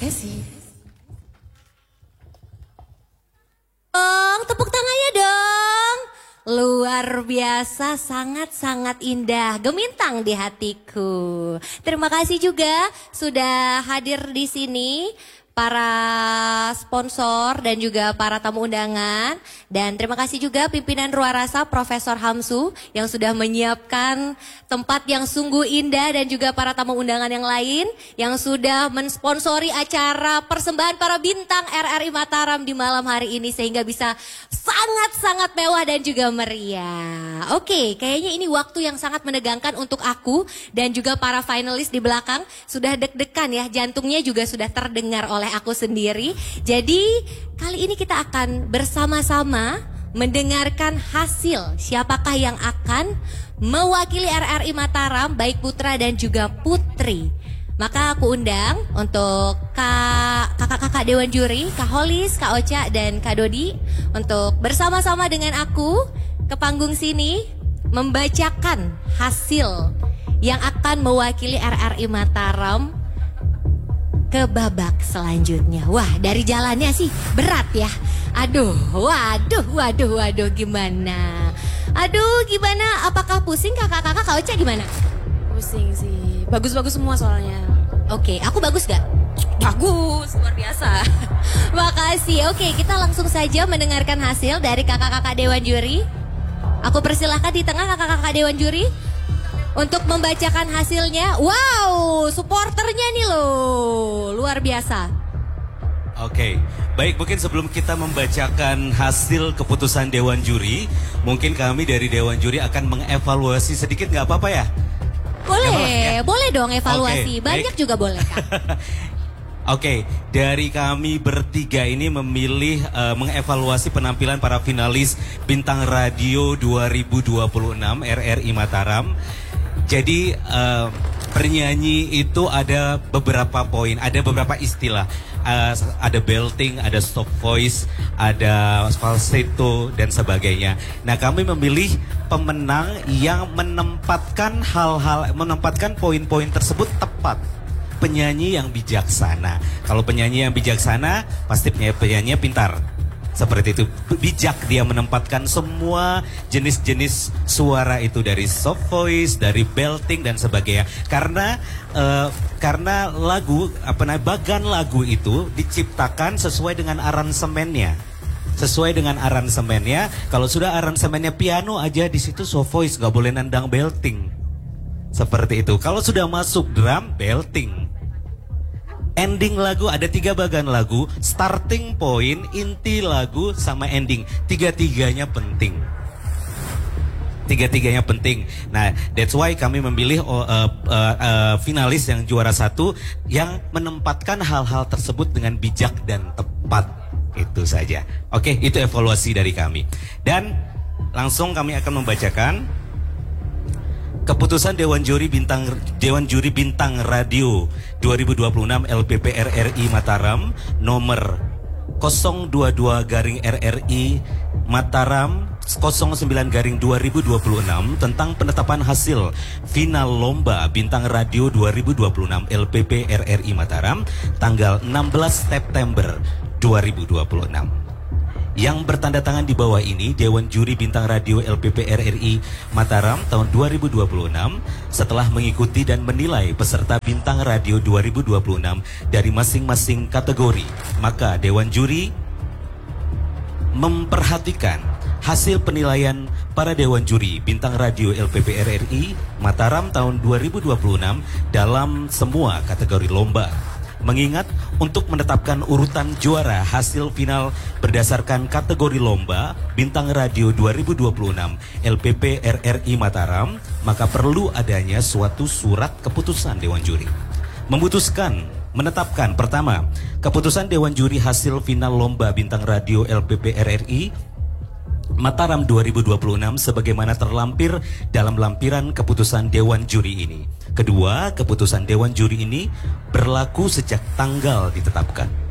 Esi. Tepuk tangannya dong. Luar biasa, sangat-sangat indah, gemintang di hatiku. Terima kasih juga sudah hadir di sini para sponsor dan juga para tamu undangan. Dan terima kasih juga pimpinan Ruarasa Profesor Hamsu yang sudah menyiapkan tempat yang sungguh indah, dan juga para tamu undangan yang lain yang sudah mensponsori acara persembahan para bintang RRI Mataram di malam hari ini sehingga bisa sangat-sangat mewah dan juga meriah. Oke, kayaknya ini waktu yang sangat menegangkan untuk aku dan juga para finalis di belakang. Sudah deg-degan ya, jantungnya juga sudah terdengar oleh aku sendiri. Jadi kali ini kita akan bersama-sama mendengarkan hasil siapakah yang akan mewakili RRI Mataram, baik putra dan juga putri. Maka aku undang untuk kakak-kakak Dewan Juri, Kak Holis, Kak Ocha, dan Kak Dodi untuk bersama-sama dengan aku ke panggung sini membacakan hasil yang akan mewakili RRI Mataram ke babak selanjutnya. Wah, dari jalannya sih berat ya. Aduh, waduh, gimana? Aduh, gimana? Apakah pusing kakak-kakak? Kak Ocha gimana? Pusing sih. Bagus-bagus semua soalnya. Oke, aku bagus gak? Bagus, luar biasa. Makasih. Oke, kita langsung saja mendengarkan hasil dari kakak-kakak Dewan Juri. Aku persilahkan di tengah kakak-kakak Dewan Juri untuk membacakan hasilnya. Wow, supporternya nih loh, luar biasa. Oke, baik, mungkin sebelum kita membacakan hasil keputusan Dewan Juri, mungkin kami dari Dewan Juri akan mengevaluasi sedikit, nggak apa-apa ya? Boleh, boleh dong evaluasi. Oke, banyak baik. juga boleh kan. Oke, dari kami bertiga ini memilih mengevaluasi penampilan para finalis Bintang Radio 2026 RRI Mataram. Jadi bernyanyi itu ada beberapa poin, ada beberapa istilah. Ada belting, ada stop voice, ada falsetto dan sebagainya. Nah, kami memilih pemenang yang menempatkan menempatkan poin-poin tersebut tepat. Penyanyi yang bijaksana. Kalau penyanyi yang bijaksana, pasti penyanyinya pintar. Seperti itu, bijak dia menempatkan semua jenis-jenis suara itu, dari soft voice, dari belting dan sebagainya. Karena lagu bagan lagu itu diciptakan sesuai dengan aransemennya. Kalau sudah aransemennya piano aja, di situ soft voice, nggak boleh nendang belting. Seperti itu. Kalau sudah masuk drum, belting. Ending lagu ada 3 bagian lagu, starting point, inti lagu, sama ending. Tiga-tiganya penting. Nah, that's why kami memilih finalis yang juara 1 yang menempatkan hal-hal tersebut dengan bijak dan tepat. Itu saja. Oke, itu evaluasi dari kami. Dan langsung kami akan membacakan keputusan Dewan Juri Bintang Radio 2026 LPP RRI Mataram nomor 022 RRI Mataram 09/2026 tentang penetapan hasil final lomba Bintang Radio 2026 LPP RRI Mataram tanggal 16 September 2026. Yang bertanda tangan di bawah ini Dewan Juri Bintang Radio LPP RRI Mataram tahun 2026 setelah mengikuti dan menilai peserta Bintang Radio 2026 dari masing-masing kategori. Maka Dewan Juri memperhatikan hasil penilaian para Dewan Juri Bintang Radio LPP RRI Mataram tahun 2026 dalam semua kategori lomba. Mengingat untuk menetapkan urutan juara hasil final berdasarkan kategori lomba Bintang Radio 2026 LPP RRI Mataram, maka perlu adanya suatu surat keputusan Dewan Juri. Memutuskan, menetapkan pertama, keputusan Dewan Juri hasil final lomba Bintang Radio LPP RRI Mataram 2026 sebagaimana terlampir dalam lampiran keputusan Dewan Juri ini. Kedua, keputusan Dewan Juri ini berlaku sejak tanggal ditetapkan.